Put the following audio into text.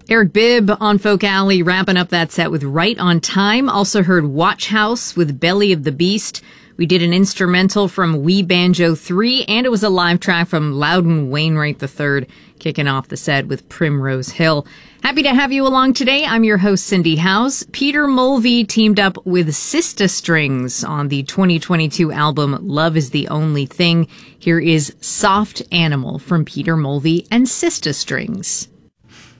Eric Bibb on Folk Alley, wrapping up that set with Right on Time. Also heard Watch House with Belly of the Beast. We did an instrumental from Wee Banjo 3, and it was a live track from Loudon Wainwright III, kicking off the set with Primrose Hill. Happy to have you along today. I'm your host, Cindy Howes. Peter Mulvey teamed up with Sista Strings on the 2022 album Love is the Only Thing. Here is Soft Animal from Peter Mulvey and Sista Strings.